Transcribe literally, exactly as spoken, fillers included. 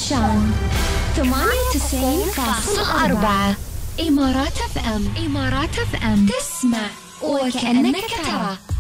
الشام ثمانية وتسعين فاصلة أربعة إمارات اف ام. إمارات اف ام، تسمع وكأنك ترى.